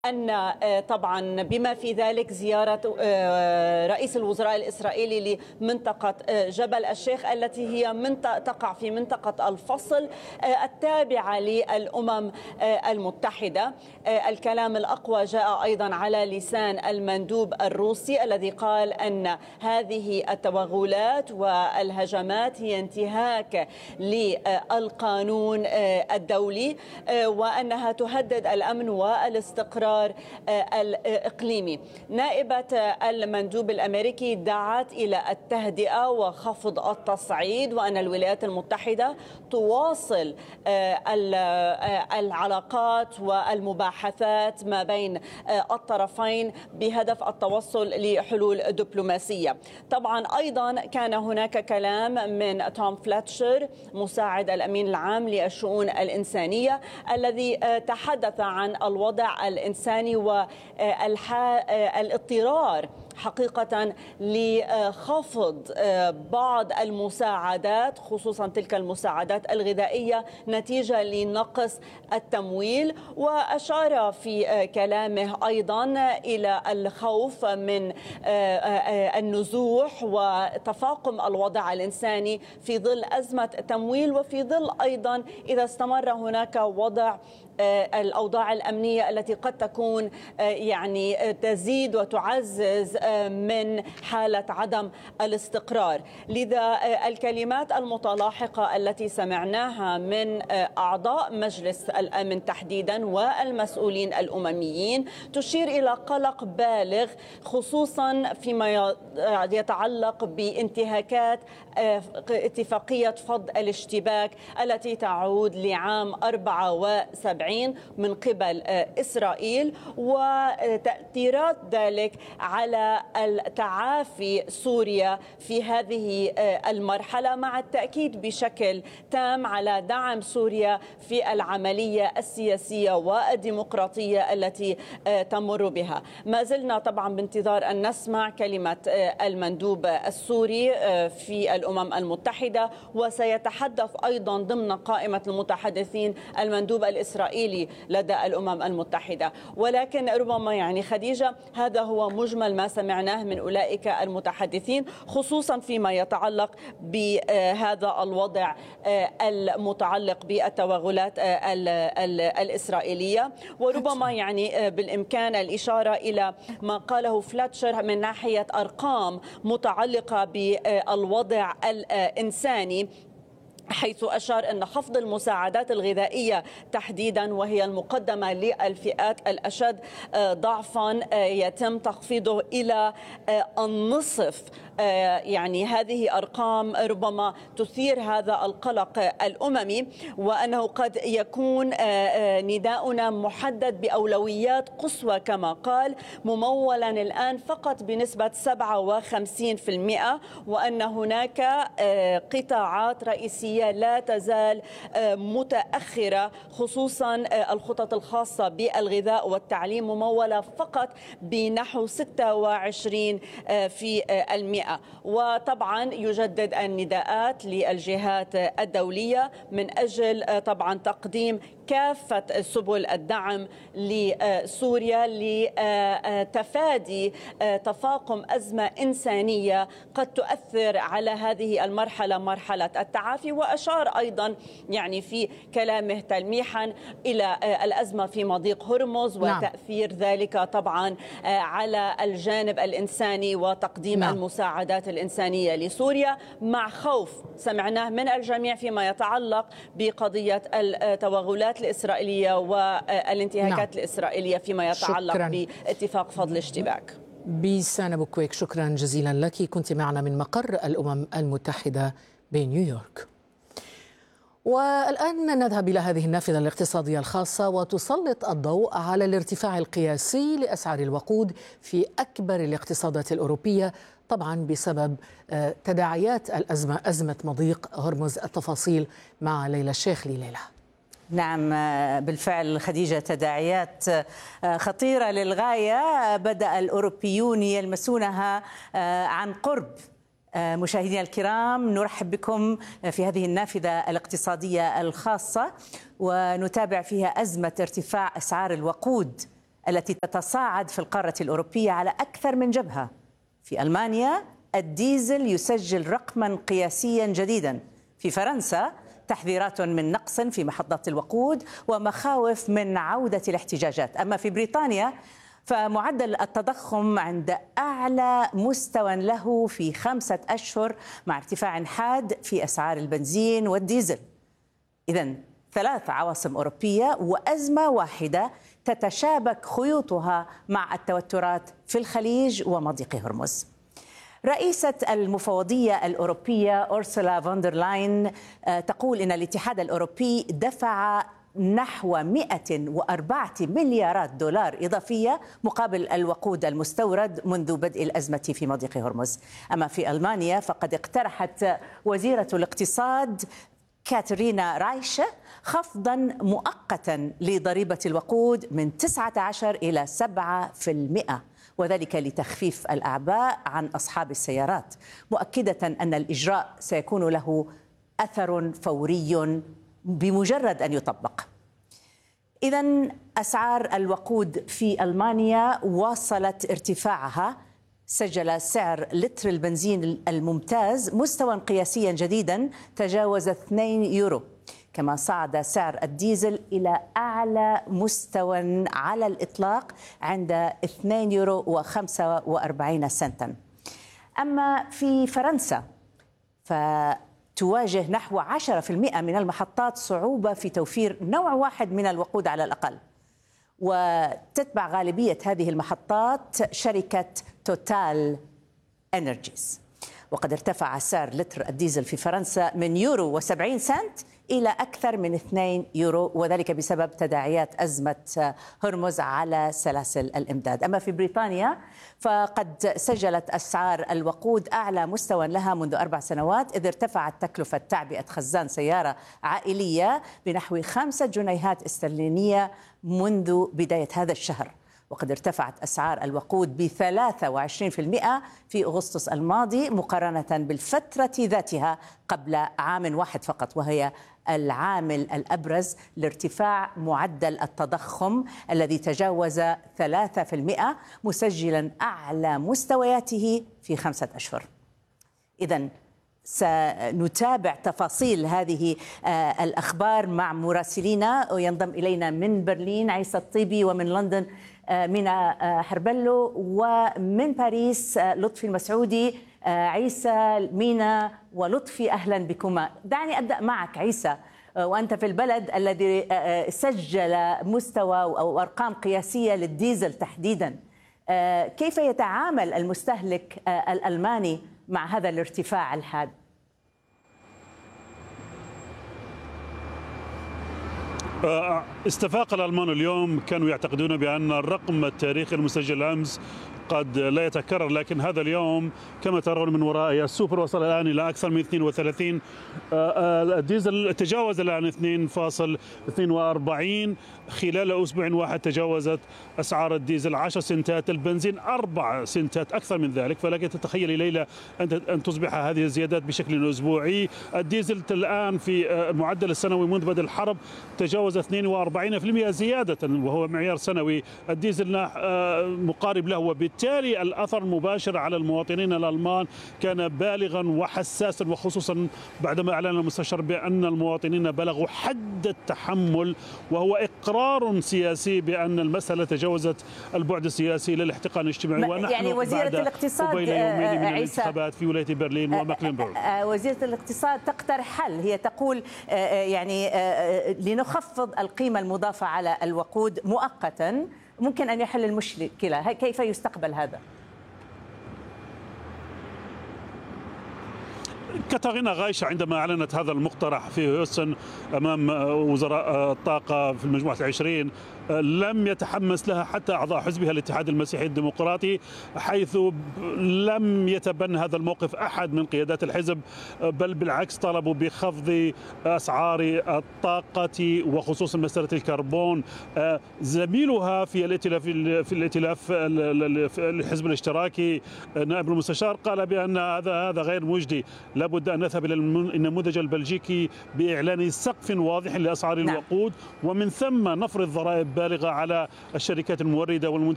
أن طبعا بما في ذلك زيارة رئيس الوزراء الإسرائيلي لمنطقة جبل الشيخ التي هي تقع في منطقة الفصل التابعة للأمم المتحدة. الكلام الأقوى جاء أيضا على لسان المندوب الروسي الذي قال أن هذه التوغلات والهجمات هي انتهاك للقانون الدولي وأنها تهدد الأمن والاستقرار الإقليمي. نائبة المندوب الأمريكي دعت إلى التهدئة وخفض التصعيد وأن الولايات المتحدة تواصل العلاقات والمباحثات ما بين الطرفين بهدف التوصل لحلول دبلوماسية. طبعا أيضا كان هناك كلام من توم فلاتشر مساعد الأمين العام للشؤون الإنسانية الذي تحدث عن الوضع الإنساني والاضطرار حقيقة لخفض بعض المساعدات خصوصا تلك المساعدات الغذائية نتيجة لنقص التمويل. وأشار في كلامه أيضا إلى الخوف من النزوح وتفاقم الوضع الإنساني في ظل أزمة تمويل وفي ظل أيضا إذا استمر هناك وضع الأوضاع الأمنية التي قد تكون يعني تزيد وتعزز من حالة عدم الاستقرار. لذا الكلمات المتلاحقة التي سمعناها من أعضاء مجلس الأمن تحديدا والمسؤولين الأمميين تشير إلى قلق بالغ خصوصا فيما يتعلق بانتهاكات اتفاقية فض الاشتباك التي تعود لعام 74 من قبل إسرائيل وتأثيرات ذلك على التعافي سوريا في هذه المرحلة مع التأكيد بشكل تام على دعم سوريا في العملية السياسية والديمقراطية التي تمر بها. ما زلنا طبعا بانتظار أن نسمع كلمة المندوب السوري في الأمم المتحدة وسيتحدث أيضا ضمن قائمة المتحدثين المندوب الإسرائيلي لدى الأمم المتحدة. ولكن ربما يعني خديجة هذا هو مجمل ما سمعناه من أولئك المتحدثين خصوصا فيما يتعلق بهذا الوضع المتعلق بالتوغلات الإسرائيلية. وربما يعني بالإمكان الإشارة إلى ما قاله فلاتشر من ناحية أرقام متعلقة بالوضع الإنساني حيث أشار أن خفض المساعدات الغذائية تحديدا وهي المقدمة للفئات الأشد ضعفا يتم تخفيضه إلى النصف. يعني هذه أرقام ربما تثير هذا القلق الأممي وأنه قد يكون نداؤنا محدد بأولويات قصوى كما قال ممولا الآن فقط بنسبة 57% وأن هناك قطاعات رئيسية لا تزال متأخرة خصوصا الخطط الخاصة بالغذاء والتعليم ممولة فقط بنحو 26%. وطبعا يجدد النداءات للجهات الدولية من أجل طبعا تقديم كافة سبل الدعم لسوريا لتفادي تفاقم أزمة إنسانية قد تؤثر على هذه المرحلة مرحلة التعافي. وأشار أيضا يعني في كلامه تلميحا إلى الأزمة في مضيق هرمز وتأثير ذلك طبعا على الجانب الإنساني وتقديم المساعدات الإنسانية لسوريا مع خوف سمعناه من الجميع فيما يتعلق بقضية التوغلات الإسرائيلية والانتهاكات الإسرائيلية فيما يتعلق باتفاق فض الاشتباك. بيسان بوكويك شكرا جزيلا لك، كنت معنا من مقر الأمم المتحدة بنيويورك. والآن نذهب إلى هذه النافذة الاقتصادية الخاصة وتسلط الضوء على الارتفاع القياسي لأسعار الوقود في أكبر الاقتصادات الأوروبية طبعا بسبب تداعيات الأزمة أزمة مضيق هرمز. التفاصيل مع ليلى الشيخ. ليلى. نعم بالفعل خديجة، تداعيات خطيرة للغاية بدأ الأوروبيون يلمسونها عن قرب. مشاهدينا الكرام، نرحب بكم في هذه النافذة الاقتصادية الخاصة ونتابع فيها أزمة ارتفاع أسعار الوقود التي تتصاعد في القارة الأوروبية على أكثر من جبهة. في ألمانيا الديزل يسجل رقما قياسيا جديدا. في فرنسا تحذيرات من نقص في محطات الوقود ومخاوف من عودة الاحتجاجات. أما في بريطانيا فمعدل التضخم عند أعلى مستوى له في 5 أشهر مع ارتفاع حاد في أسعار البنزين والديزل. إذن 3 عواصم أوروبية وأزمة واحدة تتشابك خيوطها مع التوترات في الخليج ومضيق هرمز. رئيسة المفوضية الأوروبية أورسولا فون لاين تقول إن الاتحاد الأوروبي دفع نحو 104 مليارات دولار إضافية مقابل الوقود المستورد منذ بدء الأزمة في مضيق هرمز. أما في ألمانيا فقد اقترحت وزيرة الاقتصاد كاترينا رايشه خفضا مؤقتا لضريبة الوقود من 19 إلى 7%، وذلك لتخفيف الأعباء عن أصحاب السيارات، مؤكدة أن الإجراء سيكون له أثر فوري بمجرد أن يطبق. إذن أسعار الوقود في ألمانيا واصلت ارتفاعها. سجل سعر لتر البنزين الممتاز مستوى قياسيا جديدا تجاوز 2 يورو، كما صعد سعر الديزل إلى أعلى مستوى على الإطلاق عند 2 يورو و45 سنتا. أما في فرنسا فتواجه نحو 10% من المحطات صعوبة في توفير نوع واحد من الوقود على الأقل، وتتبع غالبية هذه المحطات شركة توتال إنرجيز. وقد ارتفع سعر لتر الديزل في فرنسا من يورو و70 سنت إلى أكثر من 2 يورو، وذلك بسبب تداعيات أزمة هرمز على سلاسل الإمداد. أما في بريطانيا فقد سجلت أسعار الوقود أعلى مستوى لها منذ 4 سنوات، إذ ارتفعت تكلفة تعبئة خزان سيارة عائلية بنحو 5 جنيهات استرلينية منذ بداية هذا الشهر. وقد ارتفعت أسعار الوقود ب23% في أغسطس الماضي مقارنة بالفترة ذاتها قبل عام واحد فقط، وهي العامل الأبرز لارتفاع معدل التضخم الذي تجاوز 3%، مسجلا أعلى مستوياته في 5 أشهر. إذن سنتابع تفاصيل هذه الأخبار مع مراسلينا، وينضم إلينا من برلين عيسى الطيبي، ومن لندن مينا حربلو، ومن باريس لطفي المسعودي. عيسى، مينا ولطفي، أهلا بكما. دعني أبدأ معك عيسى، وأنت في البلد الذي سجل مستوى أو أرقام قياسية للديزل تحديدا. كيف يتعامل المستهلك الألماني مع هذا الارتفاع الحاد؟ استفاق الألمان اليوم، كانوا يعتقدون بأن الرقم التاريخي المسجل أمس قد لا يتكرر، لكن هذا اليوم كما ترون من ورائي السوبر وصل الآن إلى أكثر من 32. الديزل تجاوز الآن 2.42. خلال أسبوع واحد تجاوزت أسعار الديزل 10 سنتات، البنزين 4 سنتات، أكثر من ذلك. فلك تتخيلي ليلى أن تصبح هذه الزيادات بشكل أسبوعي. الديزل الآن في المعدل السنوي منذ بدء الحرب تجاوز 42% زيادة، وهو معيار سنوي. الديزل مقارب له، وبالتالي الأثر المباشر على المواطنين الألمان كان بالغا وحساسا، وخصوصا بعدما أعلن المستشار بأن المواطنين بلغوا حد التحمل، وهو إقرار سياسي بأن المسألة تجاوزت البعد السياسي إلى الاحتقان الاجتماعي. ونحن يعني وزيرة الاقتصاد قبيل يومين من الانتخابات في ولاية برلين ومكلنبورغ. وزيرة الاقتصاد تقترح حل، هي تقول يعني لنخفض القيمة المضافة على الوقود مؤقتا ممكن أن يحل المشكلة. كيف يستقبل هذا؟ كاتارينا غايشة عندما أعلنت هذا المقترح في هيوستن أمام وزراء الطاقة في المجموعة 20 لم يتحمس لها حتى أعضاء حزبها الاتحاد المسيحي الديمقراطي، حيث لم يتبنى هذا الموقف أحد من قيادات الحزب، بل بالعكس طالبوا بخفض أسعار الطاقة وخصوصا مسألة الكربون. زميلها في الائتلاف الحزب الاشتراكي نائب المستشار قال بأن هذا غير مجدي، لابد أن نذهب إلى النموذج البلجيكي بإعلان سقف واضح لأسعار الوقود، ومن ثم نفرض ضرائب بالغة على الشركات الموردة والمنتجة